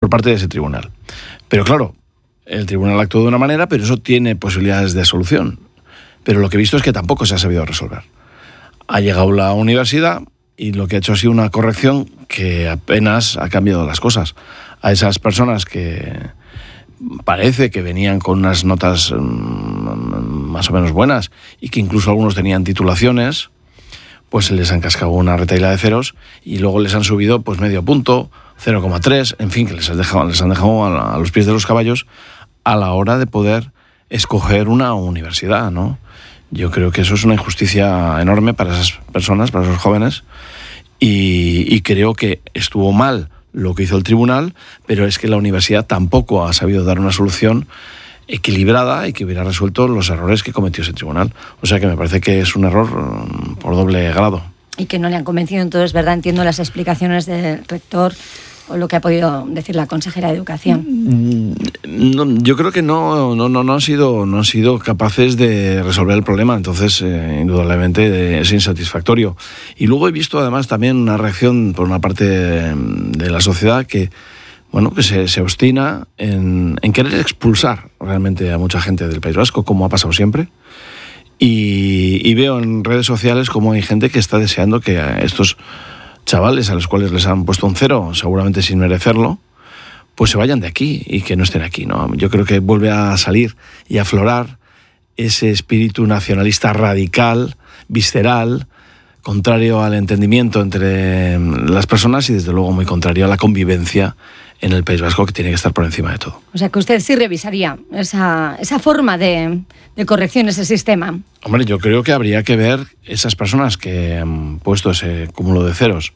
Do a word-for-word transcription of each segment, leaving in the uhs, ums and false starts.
por parte de ese tribunal. Pero claro, el tribunal actuó de una manera, pero eso tiene posibilidades de solución. Pero lo que he visto es que tampoco se ha sabido resolver. Ha llegado la universidad y lo que ha hecho ha sido una corrección que apenas ha cambiado las cosas. A esas personas que parece que venían con unas notas mmm, más o menos buenas y que incluso algunos tenían titulaciones, pues se les han cascado una retahíla de ceros y luego les han subido pues medio punto, cero coma tres, en fin, que les han dejado, les han dejado a, a los pies de los caballos a la hora de poder escoger una universidad, ¿no? Yo creo que eso es una injusticia enorme para esas personas, para esos jóvenes, y, y creo que estuvo mal lo que hizo el tribunal, pero es que la universidad tampoco ha sabido dar una solución equilibrada y que hubiera resuelto los errores que cometió ese tribunal. O sea que me parece que es un error por doble grado. Y que no le han convencido, entonces, ¿verdad? Entiendo las explicaciones del rector o lo que ha podido decir la consejera de Educación. No, yo creo que no, no, no, no han sido, no han sido capaces de resolver el problema, entonces eh, indudablemente es insatisfactorio. Y luego he visto además también una reacción por una parte de, de la sociedad que, bueno, que se, se obstina en, en querer expulsar realmente a mucha gente del País Vasco, como ha pasado siempre. Y, y veo en redes sociales como hay gente que está deseando que estos chavales a los cuales les han puesto un cero, seguramente sin merecerlo, pues se vayan de aquí y que no estén aquí, ¿no? Yo creo que vuelve a salir y a aflorar ese espíritu nacionalista radical, visceral, contrario al entendimiento entre las personas y desde luego muy contrario a la convivencia en el País Vasco, que tiene que estar por encima de todo. O sea, que usted sí revisaría esa, esa forma de, de corrección, ese sistema. Hombre, yo creo que habría que ver esas personas que han puesto ese cúmulo de ceros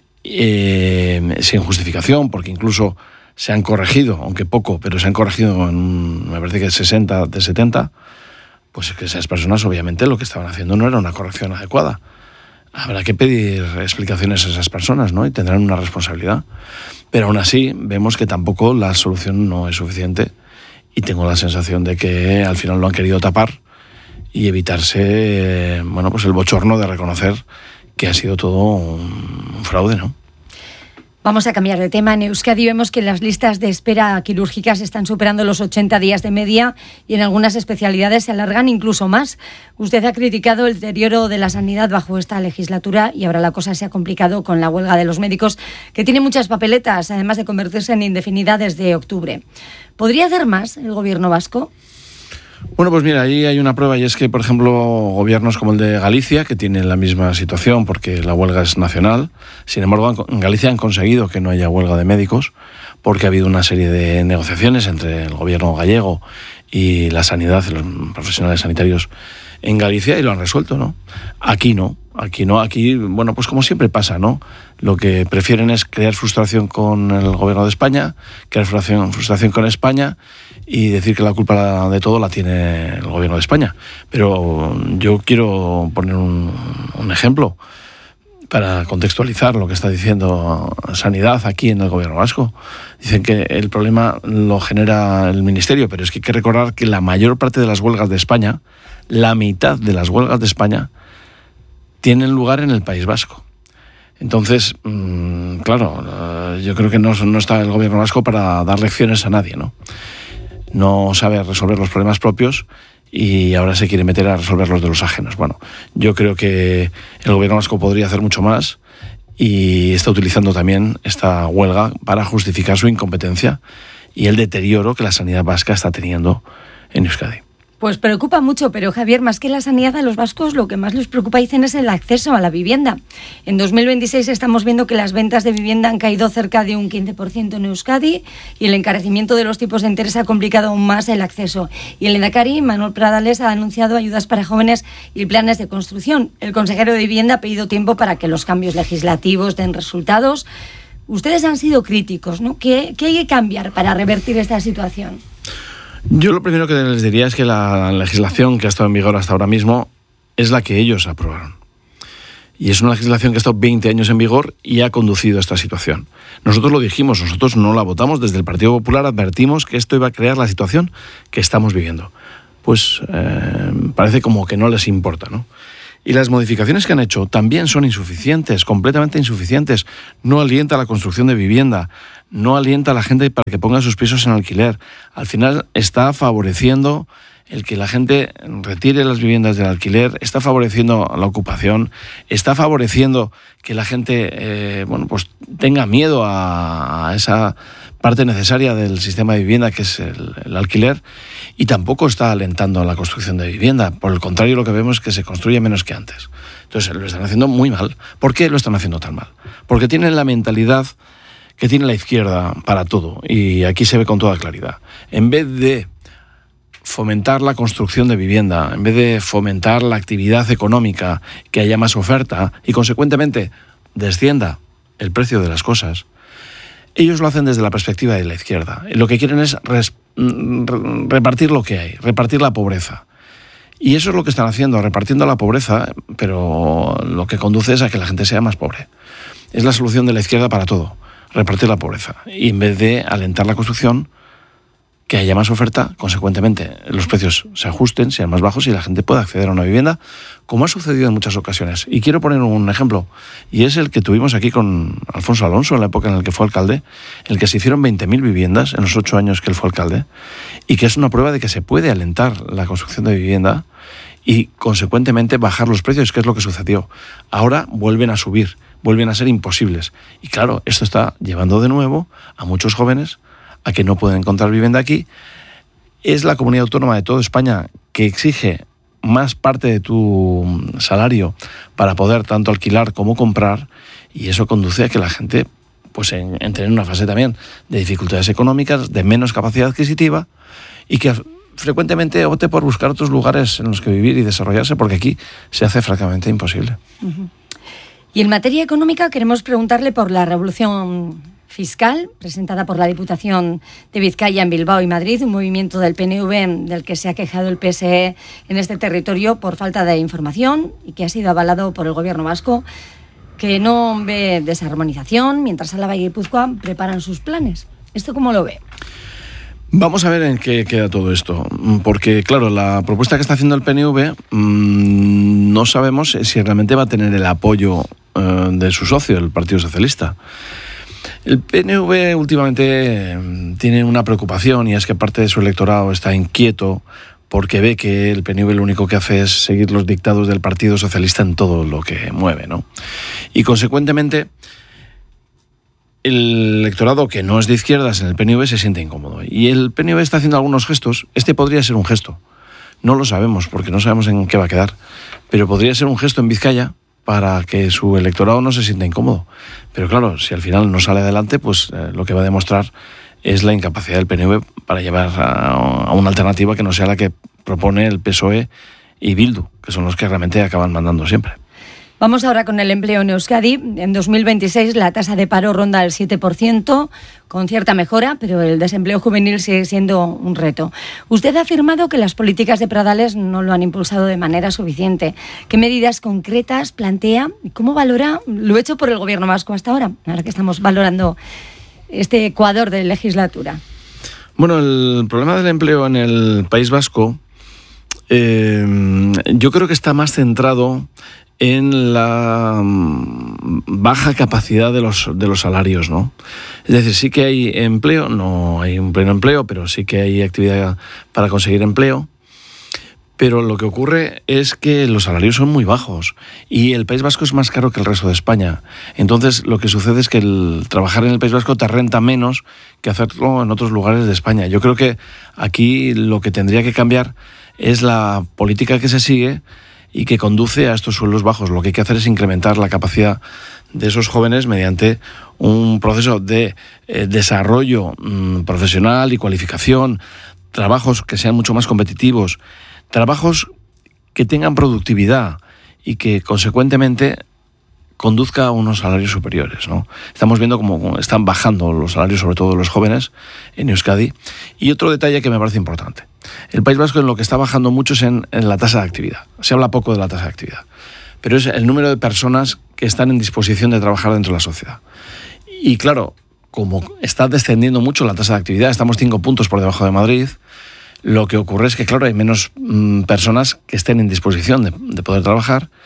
eh, sin justificación, porque incluso se han corregido, aunque poco, pero se han corregido en, me parece que sesenta de setenta, pues que esas personas obviamente lo que estaban haciendo no era una corrección adecuada. Habrá que pedir explicaciones a esas personas, ¿no? Y tendrán una responsabilidad. Pero aún así vemos que tampoco la solución no es suficiente y tengo la sensación de que al final lo han querido tapar y evitarse, bueno, pues el bochorno de reconocer que ha sido todo un, un fraude, ¿no? Vamos a cambiar de tema. En Euskadi vemos que las listas de espera quirúrgicas están superando los ochenta días de media y en algunas especialidades se alargan incluso más. Usted ha criticado el deterioro de la sanidad bajo esta legislatura y ahora la cosa se ha complicado con la huelga de los médicos, que tiene muchas papeletas, además de convertirse en indefinida desde octubre. ¿Podría hacer más el gobierno vasco? Bueno, pues mira, ahí hay una prueba y es que, por ejemplo, gobiernos como el de Galicia, que tienen la misma situación porque la huelga es nacional, sin embargo, en Galicia han conseguido que no haya huelga de médicos porque ha habido una serie de negociaciones entre el gobierno gallego y la sanidad, los profesionales sanitarios en Galicia, y lo han resuelto, ¿no? Aquí no, aquí no, aquí, bueno, pues como siempre pasa, ¿no? Lo que prefieren es crear frustración con el gobierno de España, crear frustración, frustración con España y decir que la culpa de todo la tiene el gobierno de España. Pero yo quiero poner un, un ejemplo para contextualizar lo que está diciendo Sanidad aquí en el gobierno vasco. Dicen que el problema lo genera el ministerio, pero es que hay que recordar que la mayor parte de las huelgas de España, la mitad de las huelgas de España, tienen lugar en el País Vasco. Entonces, mmm, claro, yo creo que no, no está el gobierno vasco para dar lecciones a nadie, ¿no? No sabe resolver los problemas propios y ahora se quiere meter a resolver los de los ajenos. Bueno, yo creo que el gobierno vasco podría hacer mucho más y está utilizando también esta huelga para justificar su incompetencia y el deterioro que la sanidad vasca está teniendo en Euskadi. Pues preocupa mucho, pero Javier, más que la sanidad, a los vascos lo que más les preocupa, dicen, es el acceso a la vivienda. En dos mil veintiséis estamos viendo que las ventas de vivienda han caído cerca de un quince por ciento en Euskadi y el encarecimiento de los tipos de interés ha complicado aún más el acceso. Y el lehendakari, Manuel Pradales, ha anunciado ayudas para jóvenes y planes de construcción. El consejero de Vivienda ha pedido tiempo para que los cambios legislativos den resultados. Ustedes han sido críticos, ¿no? ¿Qué, qué hay que cambiar para revertir esta situación? Yo lo primero que les diría es que la legislación que ha estado en vigor hasta ahora mismo es la que ellos aprobaron. Y es una legislación que ha estado veinte años en vigor y ha conducido a esta situación. Nosotros lo dijimos, nosotros no la votamos, desde el Partido Popular advertimos que esto iba a crear la situación que estamos viviendo. Pues eh, parece como que no les importa, ¿no? Y las modificaciones que han hecho también son insuficientes, completamente insuficientes. No alienta la construcción de vivienda, no alienta a la gente para que ponga sus pisos en alquiler. Al final está favoreciendo el que la gente retire las viviendas del alquiler, está favoreciendo la ocupación, está favoreciendo que la gente eh, bueno, pues tenga miedo a, a esa parte necesaria del sistema de vivienda que es el, el alquiler, y tampoco está alentando la construcción de vivienda. Por el contrario, lo que vemos es que se construye menos que antes. Entonces lo están haciendo muy mal. ¿Por qué lo están haciendo tan mal? Porque tienen la mentalidad que tiene la izquierda para todo, y aquí se ve con toda claridad. En vez de fomentar la construcción de vivienda, en vez de fomentar la actividad económica, que haya más oferta y consecuentemente descienda el precio de las cosas, ellos lo hacen desde la perspectiva de la izquierda. Lo que quieren es res, repartir lo que hay, repartir la pobreza. Y eso es lo que están haciendo, repartiendo la pobreza, pero lo que conduce es a que la gente sea más pobre. Es la solución de la izquierda para todo, repartir la pobreza. Y en vez de alentar la construcción, que haya más oferta, consecuentemente los precios se ajusten, sean más bajos y la gente pueda acceder a una vivienda, como ha sucedido en muchas ocasiones. Y quiero poner un ejemplo, y es el que tuvimos aquí con Alfonso Alonso en la época en la que fue alcalde, en el que se hicieron veinte mil viviendas en los ocho años que él fue alcalde, y que es una prueba de que se puede alentar la construcción de vivienda y consecuentemente bajar los precios, que es lo que sucedió. Ahora vuelven a subir, vuelven a ser imposibles. Y claro, esto está llevando de nuevo a muchos jóvenes a que no pueden encontrar vivienda aquí. Es la comunidad autónoma de toda España que exige más parte de tu salario para poder tanto alquilar como comprar, y eso conduce a que la gente pues en, entre en una fase también de dificultades económicas, de menos capacidad adquisitiva, y que frecuentemente opte por buscar otros lugares en los que vivir y desarrollarse, porque aquí se hace francamente imposible. Uh-huh. Y en materia económica queremos preguntarle por la revolución fiscal presentada por la Diputación de Vizcaya en Bilbao y Madrid, un movimiento del P N V del que se ha quejado el P S E en este territorio por falta de información y que ha sido avalado por el Gobierno vasco, que no ve desarmonización, mientras Álava y Guipúzcoa preparan sus planes. ¿Esto cómo lo ve? Vamos a ver en qué queda todo esto, porque claro, la propuesta que está haciendo el P N V mmm, no sabemos si realmente va a tener el apoyo eh, de su socio, el Partido Socialista. El P N V últimamente tiene una preocupación, y es que parte de su electorado está inquieto porque ve que el P N V lo único que hace es seguir los dictados del Partido Socialista en todo lo que mueve, ¿no? Y consecuentemente el electorado que no es de izquierdas en el P N V se siente incómodo. Y el P N V está haciendo algunos gestos. Este podría ser un gesto. No lo sabemos porque no sabemos en qué va a quedar. Pero podría ser un gesto en Vizcaya para que su electorado no se sienta incómodo. Pero claro, si al final no sale adelante, pues eh, lo que va a demostrar es la incapacidad del P N V para llevar a, a una alternativa que no sea la que propone el P S O E y Bildu, que son los que realmente acaban mandando siempre. Vamos ahora con el empleo en Euskadi. En dos mil veintiséis la tasa de paro ronda el siete por ciento, con cierta mejora, pero el desempleo juvenil sigue siendo un reto. Usted ha afirmado que las políticas de Pradales no lo han impulsado de manera suficiente. ¿Qué medidas concretas plantea y cómo valora lo hecho por el Gobierno vasco hasta ahora, ahora que estamos valorando este Ecuador de legislatura? Bueno, el problema del empleo en el País Vasco eh, yo creo que está más centrado en la baja capacidad de los, de los salarios, ¿no? Es decir, sí que hay empleo, no hay un pleno empleo, pero sí que hay actividad para conseguir empleo. Pero lo que ocurre es que los salarios son muy bajos y el País Vasco es más caro que el resto de España. Entonces, lo que sucede es que el trabajar en el País Vasco te renta menos que hacerlo en otros lugares de España. Yo creo que aquí lo que tendría que cambiar es la política que se sigue y que conduce a estos sueldos bajos. Lo que hay que hacer es incrementar la capacidad de esos jóvenes mediante un proceso de eh, desarrollo mmm, profesional y cualificación, trabajos que sean mucho más competitivos, trabajos que tengan productividad y que consecuentemente conduzca a unos salarios superiores, ¿no? Estamos viendo cómo están bajando los salarios, sobre todo de los jóvenes, en Euskadi. Y otro detalle que me parece importante. El País Vasco en lo que está bajando mucho es en, en la tasa de actividad. Se habla poco de la tasa de actividad, pero es el número de personas que están en disposición de trabajar dentro de la sociedad. Y claro, como está descendiendo mucho la tasa de actividad, estamos cinco puntos por debajo de Madrid, lo que ocurre es que, claro, hay menos mmm, personas que estén en disposición de, de poder trabajar,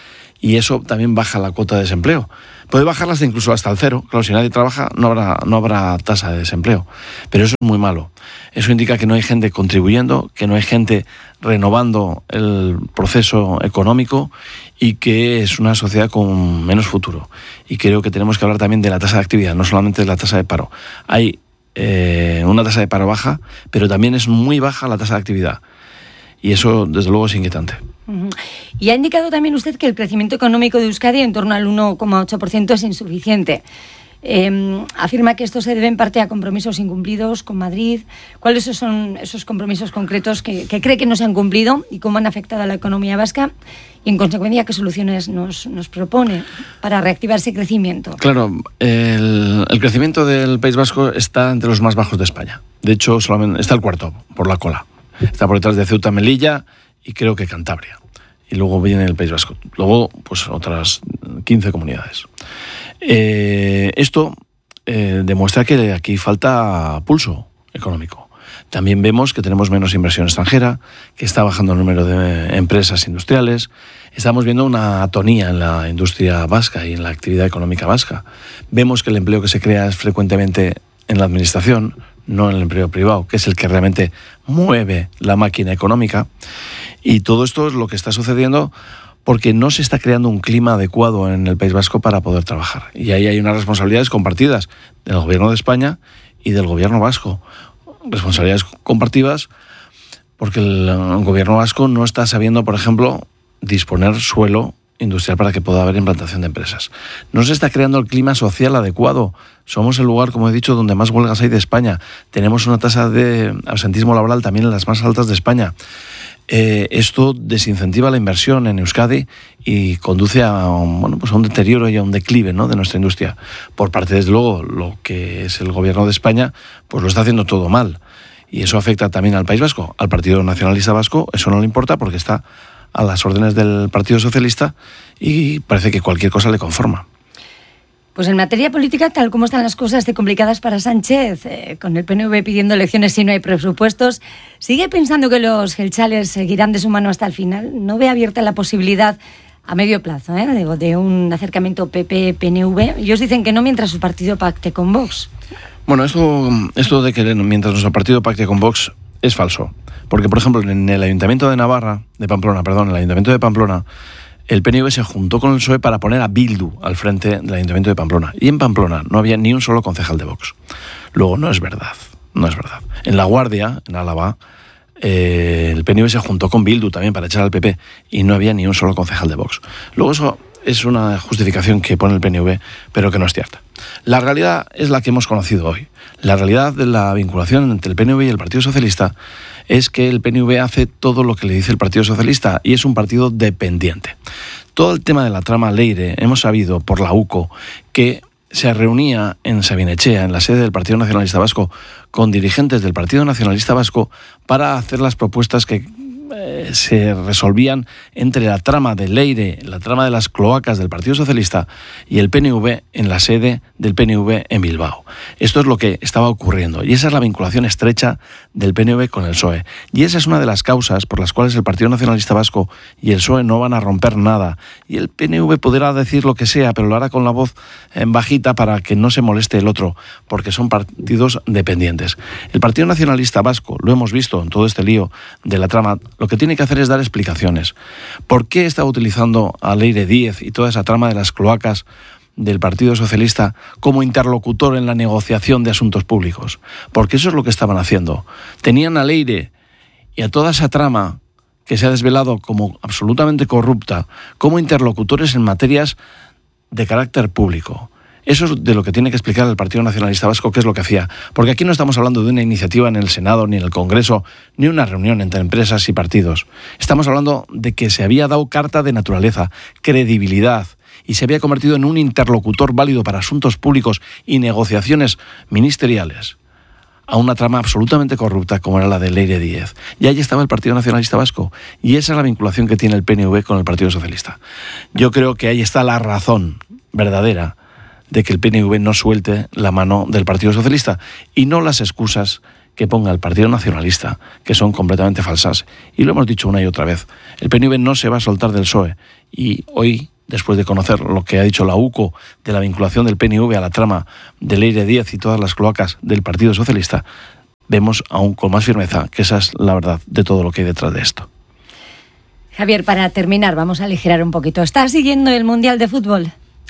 y eso también baja la cuota de desempleo. Puede bajarlas incluso hasta el cero. Claro, si nadie trabaja no habrá, no habrá tasa de desempleo. Pero eso es muy malo. Eso indica que no hay gente contribuyendo, que no hay gente renovando el proceso económico y que es una sociedad con menos futuro. Y creo que tenemos que hablar también de la tasa de actividad, no solamente de la tasa de paro. Hay eh, una tasa de paro baja, pero también es muy baja la tasa de actividad. Y eso, desde luego, es inquietante. Uh-huh. Y ha indicado también usted que el crecimiento económico de Euskadi en torno al uno coma ocho por ciento es insuficiente. Eh, afirma que esto se debe en parte a compromisos incumplidos con Madrid. ¿Cuáles son esos compromisos concretos que, que cree que no se han cumplido y cómo han afectado a la economía vasca? Y, en consecuencia, ¿qué soluciones nos, nos propone para reactivar ese crecimiento? Claro, el, el crecimiento del País Vasco está entre los más bajos de España. De hecho, solamente está el cuarto, por la cola. Está por detrás de Ceuta, Melilla y creo que Cantabria. Y luego viene el País Vasco. Luego, pues otras quince comunidades. Eh, esto eh, demuestra que aquí falta pulso económico. También vemos que tenemos menos inversión extranjera, que está bajando el número de empresas industriales. Estamos viendo una atonía en la industria vasca y en la actividad económica vasca. Vemos que el empleo que se crea es frecuentemente en la administración, no en el empleo privado, que es el que realmente mueve la máquina económica. Y todo esto es lo que está sucediendo porque no se está creando un clima adecuado en el País Vasco para poder trabajar. Y ahí hay unas responsabilidades compartidas del Gobierno de España y del Gobierno vasco. Responsabilidades compartidas porque el Gobierno vasco no está sabiendo, por ejemplo, disponer suelo industrial para que pueda haber implantación de empresas. No se está creando el clima social adecuado. Somos el lugar, como he dicho, donde más huelgas hay de España. Tenemos una tasa de absentismo laboral también en las más altas de España. Eh, esto desincentiva la inversión en Euskadi y conduce a un, bueno, pues a un deterioro y a un declive, ¿no?, de nuestra industria. Por parte, desde luego, lo que es el Gobierno de España, pues lo está haciendo todo mal. Y eso afecta también al País Vasco. Al Partido Nacionalista Vasco eso no le importa porque está a las órdenes del Partido Socialista y parece que cualquier cosa le conforma. Pues en materia política, tal como están las cosas de complicadas para Sánchez, eh, con el P N V pidiendo elecciones si no hay presupuestos, ¿sigue pensando que los jeltzales seguirán de su mano hasta el final? ¿No ve abierta la posibilidad a medio plazo eh, de, de un acercamiento P P P N V? Ellos dicen que no mientras su partido pacte con Vox. Bueno, esto, esto de que mientras nuestro partido pacte con Vox es falso. Porque, por ejemplo, en el Ayuntamiento de Navarra, de Pamplona, perdón, en el Ayuntamiento de Pamplona, el P N V se juntó con el P S O E para poner a Bildu al frente del Ayuntamiento de Pamplona. Y en Pamplona no había ni un solo concejal de Vox. Luego, no es verdad, no es verdad. En La Guardia, en Álava, eh, el P N V se juntó con Bildu también para echar al P P y no había ni un solo concejal de Vox. Luego eso es una justificación que pone el P N V, pero que no es cierta. La realidad es la que hemos conocido hoy. La realidad de la vinculación entre el P N V y el Partido Socialista es que el P N V hace todo lo que le dice el Partido Socialista y es un partido dependiente. Todo el tema de la trama Leire, hemos sabido por la U C O que se reunía en Sabinechea, en la sede del Partido Nacionalista Vasco, con dirigentes del Partido Nacionalista Vasco para hacer las propuestas que eh, se resolvían entre la trama de Leire, la trama de las cloacas del Partido Socialista y el P N V en la sede del P N V en Bilbao. Esto es lo que estaba ocurriendo y esa es la vinculación estrecha del P N V con el P S O E. Y esa es una de las causas por las cuales el Partido Nacionalista Vasco y el P S O E no van a romper nada. Y el P N V podrá decir lo que sea, pero lo hará con la voz en bajita para que no se moleste el otro, porque son partidos dependientes. El Partido Nacionalista Vasco, lo hemos visto en todo este lío de la trama, lo que tiene que hacer es dar explicaciones. ¿Por qué está utilizando a Leire Díez y toda esa trama de las cloacas del Partido Socialista como interlocutor en la negociación de asuntos públicos? Porque eso es lo que estaban haciendo. Tenían a Leire y a toda esa trama que se ha desvelado como absolutamente corrupta como interlocutores en materias de carácter público. Eso es de lo que tiene que explicar el Partido Nacionalista Vasco qué es lo que hacía. Porque aquí no estamos hablando de una iniciativa en el Senado, ni en el Congreso, ni una reunión entre empresas y partidos. Estamos hablando de que se había dado carta de naturaleza, credibilidad, y se había convertido en un interlocutor válido para asuntos públicos y negociaciones ministeriales a una trama absolutamente corrupta como era la de Leire Díez. Y ahí estaba el Partido Nacionalista Vasco. Y esa es la vinculación que tiene el P N V con el Partido Socialista. Yo creo que ahí está la razón verdadera de que el P N V no suelte la mano del Partido Socialista y no las excusas que ponga el Partido Nacionalista, que son completamente falsas. Y lo hemos dicho una y otra vez. El P N V no se va a soltar del P S O E y hoy después de conocer lo que ha dicho la U C O de la vinculación del P N V a la trama de Leire Díaz y todas las cloacas del Partido Socialista, vemos aún con más firmeza que esa es la verdad de todo lo que hay detrás de esto. Javier, para terminar, vamos a aligerar un poquito. ¿Estás siguiendo el Mundial de Fútbol?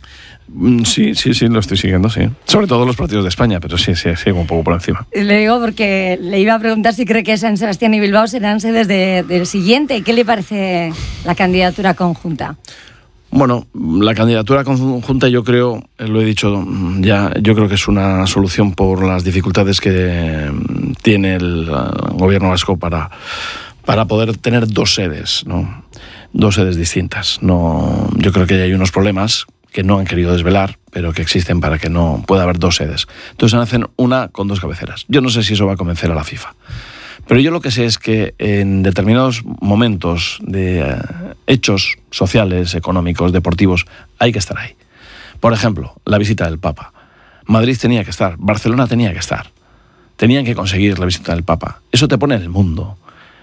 Sí, sí, sí, lo estoy siguiendo, sí. Sobre todo los partidos de España, pero sí, sí, sigo un poco por encima. Le digo porque le iba a preguntar si cree que San Sebastián y Bilbao serán sedes de, del siguiente. ¿Qué le parece la candidatura conjunta? Bueno, la candidatura conjunta yo creo, lo he dicho ya, yo creo que es una solución por las dificultades que tiene el gobierno vasco para, para poder tener dos sedes, ¿no? Dos sedes distintas. No, yo creo que hay unos problemas que no han querido desvelar, pero que existen para que no pueda haber dos sedes. Entonces hacen una con dos cabeceras. Yo no sé si eso va a convencer a la FIFA. Pero yo lo que sé es que en determinados momentos de eh, hechos sociales, económicos, deportivos, hay que estar ahí. Por ejemplo, la visita del Papa. Madrid tenía que estar, Barcelona tenía que estar. Tenían que conseguir la visita del Papa. Eso te pone en el mundo.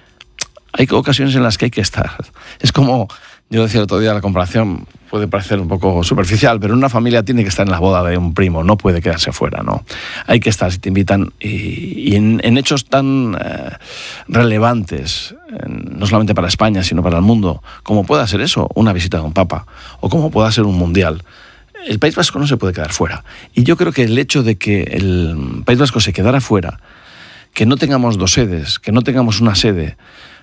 Hay ocasiones en las que hay que estar. Es como, yo decía el otro día, la comparación puede parecer un poco superficial, pero una familia tiene que estar en la boda de un primo, no puede quedarse fuera, ¿no? Hay que estar si te invitan y, y en, en hechos tan eh, relevantes, en, no solamente para España, sino para el mundo, como pueda ser eso, una visita de un papa, o como pueda ser un mundial. El País Vasco no se puede quedar fuera. Y yo creo que el hecho de que el País Vasco se quedara fuera, que no tengamos dos sedes, que no tengamos una sede,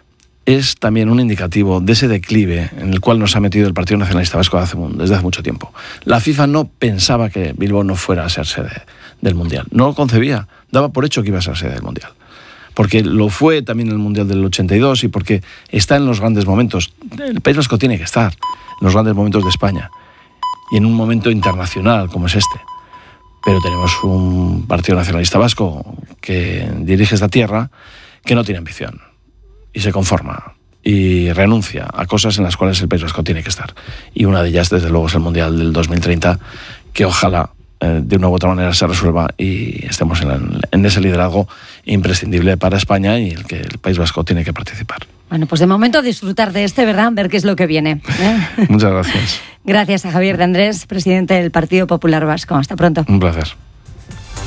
es también un indicativo de ese declive en el cual nos ha metido el Partido Nacionalista Vasco desde hace mucho tiempo. La FIFA no pensaba que Bilbao no fuera a ser sede del Mundial. No lo concebía. Daba por hecho que iba a ser sede del Mundial. Porque lo fue también en el Mundial del ochenta y dos y porque está en los grandes momentos. El País Vasco tiene que estar en los grandes momentos de España y en un momento internacional como es este. Pero tenemos un Partido Nacionalista Vasco que dirige esta tierra que no tiene ambición. Y se conforma y renuncia a cosas en las cuales el País Vasco tiene que estar. Y una de ellas, desde luego, es el Mundial del dos mil treinta, que ojalá eh, de una u otra manera se resuelva y estemos en, la, en ese liderazgo imprescindible para España y el que el País Vasco tiene que participar. Bueno, pues de momento disfrutar de este, ¿verdad? Ver qué es lo que viene, ¿eh? Muchas gracias. Gracias a Javier de Andrés, presidente del Partido Popular Vasco. Hasta pronto. Un placer.